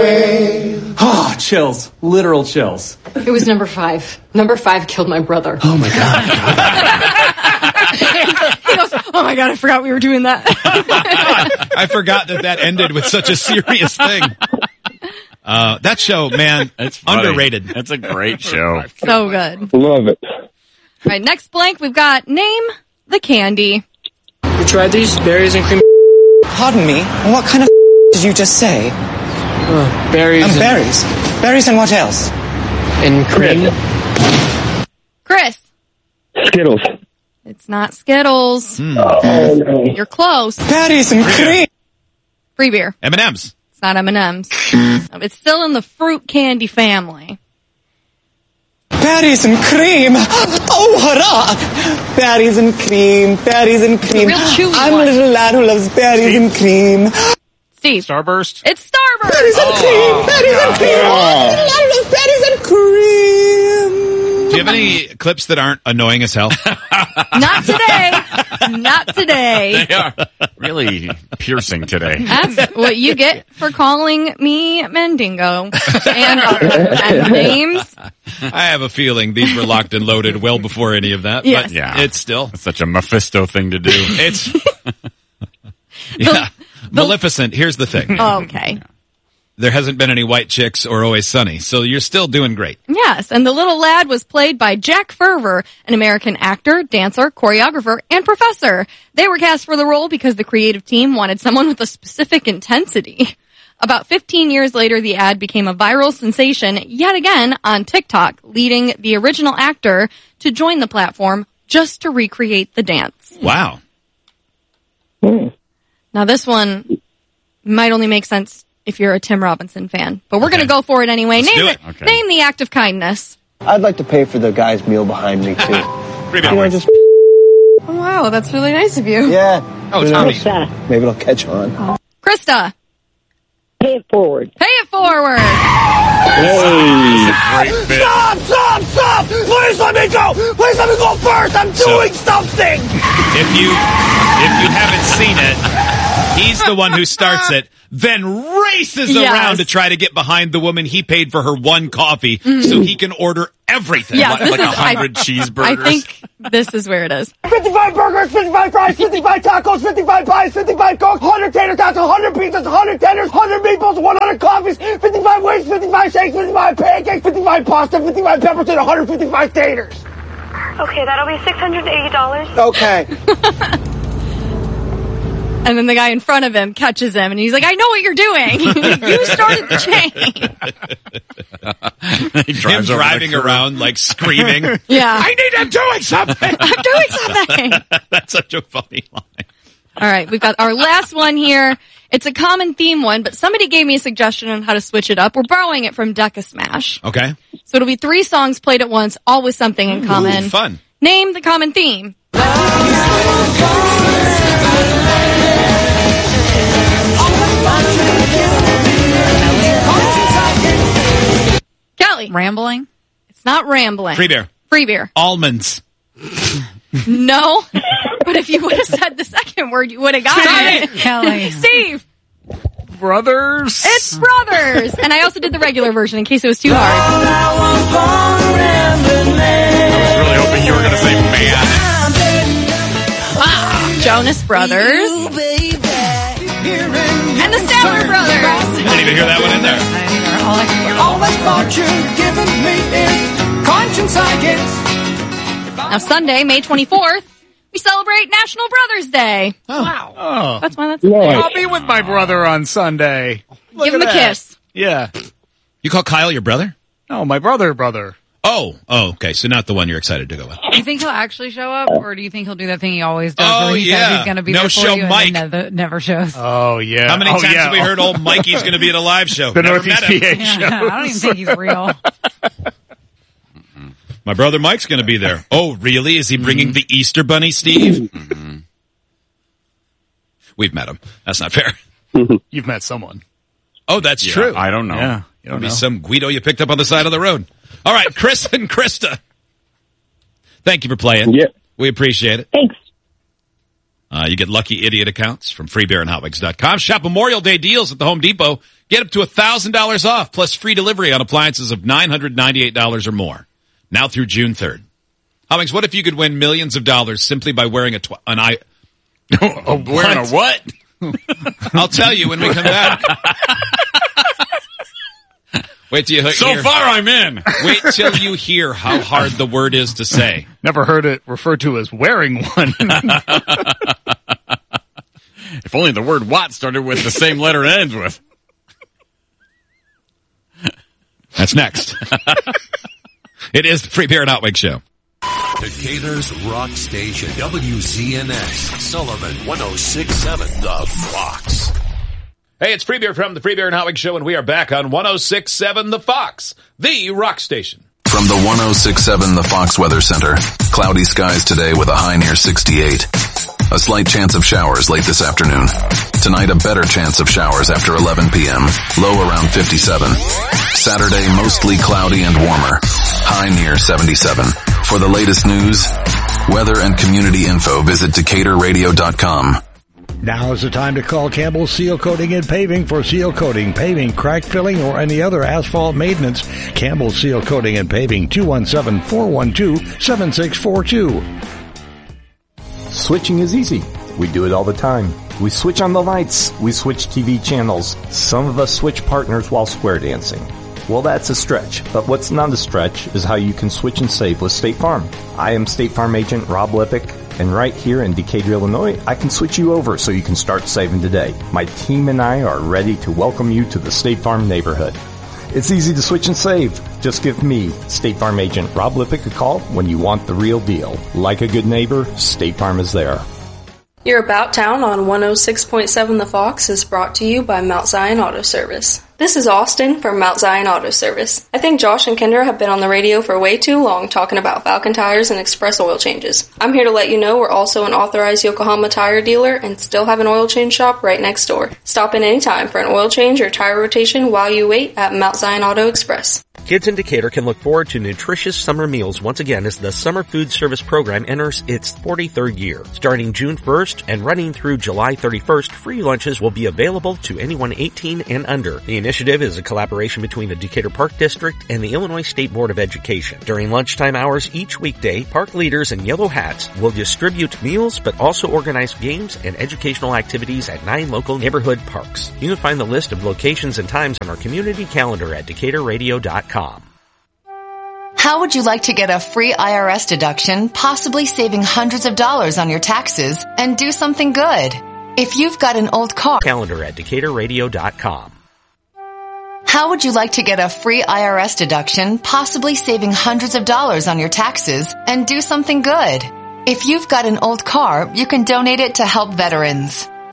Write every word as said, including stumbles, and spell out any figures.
way. Oh, chills. Literal chills. It was number five. Number five killed my brother. Oh, my God. He goes, oh, my God, I forgot we were doing that. I forgot that that ended with such a serious thing. Uh, that show, man, it's underrated. It's a great show. So good. Love it. All right, next blank, we've got name the candy. You tried these berries and cream. Pardon me, what kind of did you just say? Uh, berries and, and berries. Berries and what else? And cream. Chris. Skittles. It's not Skittles. Mm. Oh, no. You're close. Berries and cream. Free beer. M and M's. It's not M and M's. It's still in the fruit candy family. Berries and cream. Oh, hurrah! Berries and cream. Berries and cream. Real chewy I'm one. a little lad who loves berries Steve. and cream. Steve. Starburst. It's Starburst. Berries and cream. Berries and cream. Oh, I'm a little lad who loves berries and cream. Do you have any clips that aren't annoying as hell? Not today. Not today. They are really piercing today. That's what you get for calling me Mendingo. And, and names. I have a feeling these were locked and loaded well before any of that. Yes. But Yeah. it's still. It's such a Mephisto thing to do. It's. yeah. Maleficent, here's the thing. Oh, okay. There hasn't been any white chicks or Always Sunny, so you're still doing great. Yes, and the little lad was played by Jack Ferver, an American actor, dancer, choreographer, and professor. They were cast for the role because the creative team wanted someone with a specific intensity. About fifteen years later, the ad became a viral sensation yet again on TikTok, leading the original actor to join the platform just to recreate the dance. Wow. Now, this one might only make sense if you're a Tim Robinson fan, but we're Okay. going to go for it anyway. Let's Name do it. it. Okay. Name the act of kindness. I'd like to pay for the guy's meal behind me, too. Free You know, beer. just, Oh, wow, that's really nice of you. yeah. Oh, You know, Tommy. Maybe it'll catch on. Krista, Pay it forward. pay it forward. Great bit. Stop! Stop! Stop! Please let me go! Please let me go first! I'm doing So- something! If you if you haven't seen it, he's the one who starts it, then races Yes. around to try to get behind the woman he paid for her one coffee so he can order everything. Yes, Like, this like a is- I- hundred I cheeseburgers. think this is where it is. fifty-five burgers, fifty-five fries, fifty-five tacos, fifty-five pies, fifty-five cokes, one hundred tater tots, one hundred pizzas, one hundred tenders, one hundred meatballs, one hundred coffees, fifty-five wings, fifty-five shakes, fifty-five pancakes, fifty-five pasta, fifty-five peppers, and one hundred fifty-five taters. Okay, that'll be six hundred eighty dollars. Okay. And then the guy in front of him catches him, and he's like, I know what you're doing. You started the chain. He Him drives over the driving curb. around like screaming. Yeah. I need him doing something. I'm doing something. That's such a funny line. All right, we've got our last one here. It's a common theme one, but somebody gave me a suggestion on how to switch it up. We're borrowing it from Decca Smash. Okay. So it'll be three songs played at once, all with something in common. Ooh, fun. Name the common theme. Kelly. Rambling? It's not rambling. Free beer. Free beer. Almonds. No. But if you would have said the second word, you would have gotten it. Kelly. Steve. Brothers. It's Brothers. And I also did the regular version in case it was too hard. I was really hoping you were going to say man. Ah, Jonas Brothers. And the Statler Brothers. Didn't even hear that one in there. All I can hear. All that fortune given me is conscience I get. Now Sunday, May twenty-fourth, we celebrate National Brothers Day. Wow. Oh. That's why that's I'll be with my brother on Sunday. Look Give him at a that. kiss. Yeah. You call Kyle your brother? No, my brother, brother. Oh, oh, okay. So not the one you're excited to go with. Do you think he'll actually show up, or do you think he'll do that thing he always does? Oh, where he yeah. says he's going to be No there for show you Mike. and then never, never shows. Oh, yeah. How many oh, times yeah. have we heard old Mikey's going to be at a live show? The Never Northeast met him. P A Yeah, shows. I don't even think he's real. My brother Mike's going to be there. Oh, really? Is he bringing the Easter Bunny, Steve? Mm-hmm. We've met him. That's not fair. You've met someone. Oh, that's Yeah, true. I don't know. Yeah. You It'll don't be know. some Guido you picked up on the side of the road. All right, Chris and Krista. Thank you for playing. Yeah. We appreciate it. Thanks. Uh, you get lucky idiot accounts from free beer and hot wings dot com. Shop Memorial Day deals at the Home Depot. Get up to one thousand dollars off, plus free delivery on appliances of nine hundred ninety-eight dollars or more. Now through June third. Hummings, what if you could win millions of dollars simply by wearing a tw- an eye... oh, wearing a what? I'll tell you when we come back. Wait till you hear. So far, I'm in. Wait till you hear how hard the word is to say. Never heard it referred to as wearing one. If only the word "what" started with the same letter it ends with. That's next. It is the Free Beer and Hot Wings Show. Decatur's rock station, W Z N X, Sullivan one oh six point seven, The Fox. Hey, it's Free Beer from the Free Beer and Hot Wings Show, and we are back on one oh six point seven The Fox, the rock station. From the one oh six point seven The Fox Weather Center, cloudy skies today with a high near sixty-eight. A slight chance of showers late this afternoon. Tonight, a better chance of showers after eleven p.m. Low around fifty-seven. Saturday, mostly cloudy and warmer. High near seventy-seven. For the latest news, weather, and community info, visit Decatur Radio dot com. Now is the time to call Campbell Seal Coating and Paving for seal coating, paving, crack filling, or any other asphalt maintenance. Campbell Seal Coating and Paving, two one seven, four one two, seven six four two. Switching is easy. We do it all the time. We switch on the lights. We switch T V channels. Some of us switch partners while square dancing. Well, that's a stretch, but what's not a stretch is how you can switch and save with State Farm. I am State Farm agent Rob Lippick, and right here in Decatur, Illinois, I can switch you over so you can start saving today. My team and I are ready to welcome you to the State Farm neighborhood. It's easy to switch and save. Just give me, State Farm agent Rob Lippick, a call when you want the real deal. Like a good neighbor, State Farm is there. Your About Town on one oh six point seven The Fox is brought to you by Mount Zion Auto Service. This is Austin from Mount Zion Auto Service. I think Josh and Kendra have been on the radio for way too long talking about Falcon tires and express oil changes. I'm here to let you know we're also an authorized Yokohama tire dealer and still have an oil change shop right next door. Stop in anytime for an oil change or tire rotation while you wait at Mount Zion Auto Express. Kids in Decatur can look forward to nutritious summer meals once again as the Summer Food Service Program enters its forty-third year. Starting June first and running through July thirty-first, free lunches will be available to anyone eighteen and under. The initiative is a collaboration between the Decatur Park District and the Illinois State Board of Education. During lunchtime hours each weekday, park leaders in yellow hats will distribute meals but also organize games and educational activities at nine local neighborhood parks. You can find the list of locations and times on our community calendar at Decatur Radio dot com. How would you like to get a free I R S deduction, possibly saving hundreds of dollars on your taxes, and do something good? If you've got an old car... Calendar at Decatur Radio dot com. How would you like to get a free I R S deduction, possibly saving hundreds of dollars on your taxes, and do something good? If you've got an old car, you can donate it to help veterans.